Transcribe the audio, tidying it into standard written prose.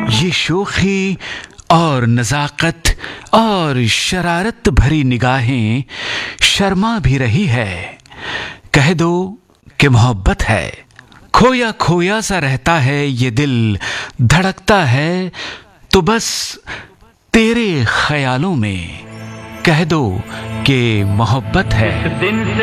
ये शोखी और नज़ाकत और शरारत भरी निगाहें शर्मा भी रही है। कह दो कि मोहब्बत है। खोया खोया सा रहता है ये दिल, धड़कता है तो बस तेरे ख्यालों में। कह दो कि मोहब्बत है।